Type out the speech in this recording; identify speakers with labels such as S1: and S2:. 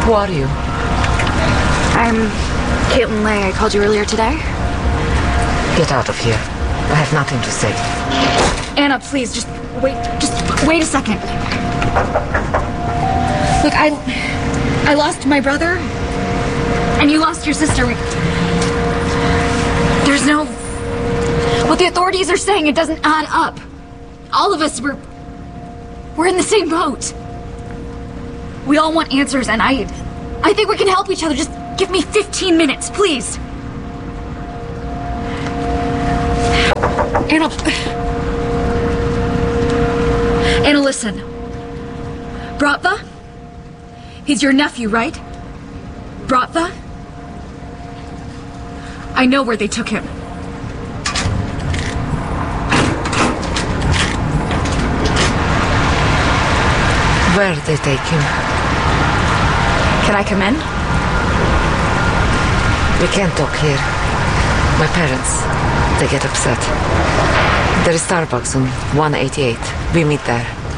S1: Who are you?
S2: I'm Caitlin Lay. I called you earlier today.
S1: Get out of here. I have nothing to say.
S2: Anna, please, just wait a second. Look, I lost my brother, and you lost your sister. There's no... What the authorities are saying, it doesn't add up. All of us, we're in the same boat. We all want answers, and I think we can help each other. Just give me 15 minutes, please. Anna, listen. Bratva? He's your nephew, right? Bratva? I know where they took him.
S1: Where did they take him?
S2: Can I come in?
S1: We can't talk here. My parents, they get upset. There is Starbucks on 188. We meet there.